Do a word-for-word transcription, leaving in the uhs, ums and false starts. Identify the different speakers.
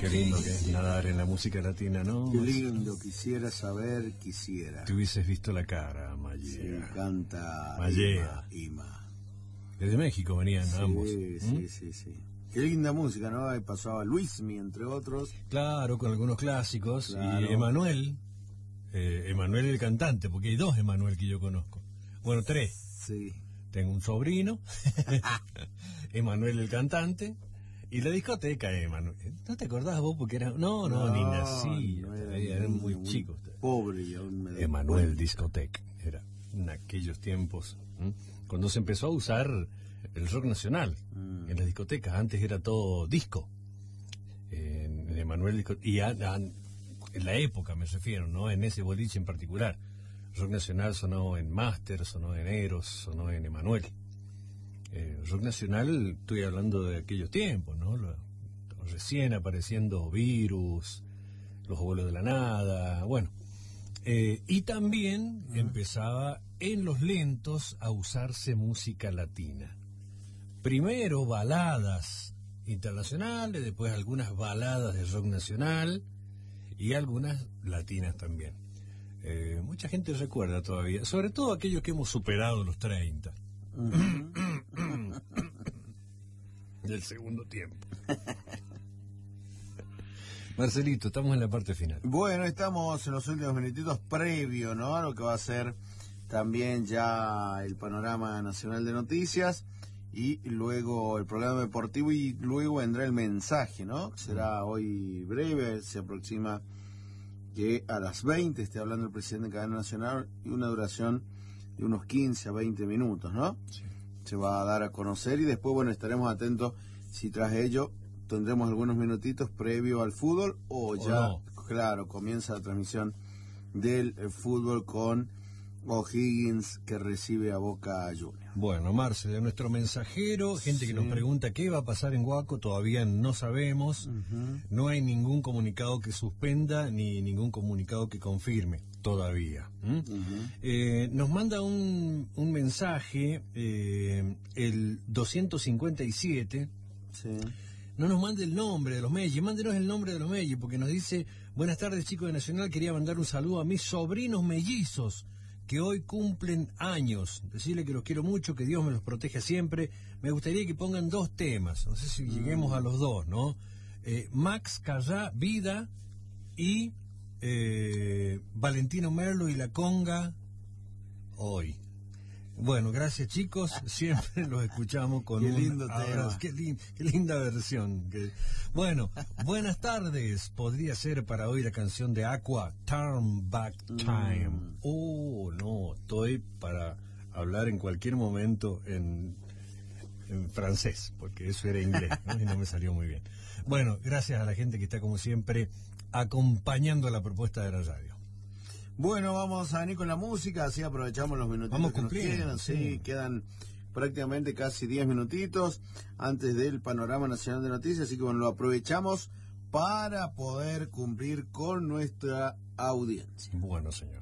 Speaker 1: Qué lindo que es nadar en la música latina, ¿no?
Speaker 2: Qué lindo, quisiera saber, quisiera.
Speaker 1: Te hubieses visto la cara, Mallea.
Speaker 2: Sí, canta
Speaker 1: Mallea.
Speaker 2: Ima, Ima.
Speaker 1: Desde México venían
Speaker 2: Sí,
Speaker 1: ambos.
Speaker 2: sí,
Speaker 1: ¿Mm?
Speaker 2: sí, sí. Qué linda música, ¿no? Ahí pasaba Luismi, entre otros.
Speaker 1: Claro, con algunos clásicos.
Speaker 2: Claro.
Speaker 1: Y Emanuel, eh, Emanuel el cantante, porque hay dos Emanuel que yo conozco. Bueno, tres.
Speaker 2: Sí.
Speaker 1: Tengo un sobrino, Emanuel el cantante, y la discoteca Emanuel. ¿No te acordás vos? Porque era... No, no,
Speaker 2: No,
Speaker 1: ni nací.
Speaker 2: no era
Speaker 1: Todavía eran muy
Speaker 2: muy
Speaker 1: chicos. ustedes.
Speaker 2: Pobre, y aún me doy
Speaker 1: Emanuel
Speaker 2: cuenta.
Speaker 1: Discotec era en aquellos tiempos, ¿m? Cuando se empezó a usar el rock nacional
Speaker 2: Mm.
Speaker 1: en las discotecas. Antes era todo disco, en, en Emanuel Discotec, y a- a- en la época me refiero, no en ese boliche en particular. Rock nacional sonó en Master, sonó en Eros, sonó en Emanuel. Eh, rock nacional, estoy hablando de aquellos tiempos, ¿no? Lo- recién apareciendo Virus, Los Abuelos de la Nada, bueno. Eh, y también
Speaker 2: Ajá.
Speaker 1: empezaba en los lentos a usarse música latina. Primero baladas internacionales, después algunas baladas de rock nacional y algunas latinas también. Eh, mucha gente recuerda todavía, sobre todo aquellos que hemos superado los treinta
Speaker 2: Ujú.
Speaker 1: del segundo tiempo. Marcelito, estamos en la parte final.
Speaker 2: Bueno, estamos en los últimos minutitos previo, ¿no? A lo que va a ser también ya el panorama nacional de noticias y luego el programa deportivo y luego vendrá el mensaje, ¿no? Será hoy breve, se aproxima que a las veinte esté hablando el presidente de Cadena Nacional y una duración de unos quince a veinte minutos, ¿no?
Speaker 1: Sí.
Speaker 2: Se va a dar a conocer y después, bueno, estaremos atentos si tras ello tendremos algunos minutitos previo al fútbol o ya,
Speaker 1: no.
Speaker 2: claro, comienza la transmisión del eh, fútbol con O'Higgins que recibe a Boca Juniors.
Speaker 1: Bueno, Marcel, de nuestro mensajero, gente que
Speaker 2: Sí.
Speaker 1: nos pregunta qué va a pasar en Huaco, todavía no sabemos.
Speaker 2: Ujú.
Speaker 1: No hay ningún comunicado que suspenda ni ningún comunicado que confirme todavía. ¿m?
Speaker 2: Ujú.
Speaker 1: Eh, nos manda un, un mensaje, eh, el doscientos cincuenta y siete.
Speaker 2: Sí.
Speaker 1: No nos mande el nombre de los Melli, mándenos el nombre de los Melli, porque nos dice: buenas tardes, chicos de Nacional, quería mandar un saludo a mis sobrinos mellizos que hoy cumplen años. Decirle que los quiero mucho, que Dios me los proteja siempre. Me gustaría que pongan dos temas, no sé si lleguemos a los dos, ¿no? Eh, Max Callá, Vida, y eh, Valentino Merlo y la conga, Hoy. Bueno, gracias, chicos, siempre los escuchamos con
Speaker 2: Qué
Speaker 1: un
Speaker 2: lindo
Speaker 1: abrazo.
Speaker 2: tema.
Speaker 1: Qué, lin- qué linda versión. Que- Bueno, buenas tardes. Podría ser para hoy la canción de Aqua, Turn Back Time.
Speaker 2: Mm.
Speaker 1: Oh, no, estoy para hablar en cualquier momento en, en francés, porque eso era inglés, ¿no? Y no me salió muy bien. Bueno, gracias a la gente que está como siempre acompañando la propuesta de la radio.
Speaker 2: Bueno, vamos a venir con la música, así aprovechamos los minutitos
Speaker 1: Vamos
Speaker 2: que nos
Speaker 1: cumpliendo,
Speaker 2: quedan. Sí,
Speaker 1: sí.
Speaker 2: quedan prácticamente casi diez minutitos antes del panorama nacional de noticias, así que bueno, lo aprovechamos para poder cumplir con nuestra audiencia.
Speaker 1: Bueno, señor.